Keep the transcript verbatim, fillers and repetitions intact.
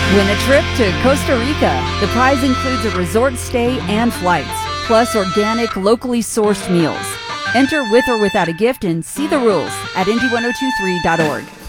Win a trip to Costa Rica. The prize includes a resort stay and flights, plus organic, locally sourced meals. Enter with or without a gift and see the rules at indy ten twenty-three dot org.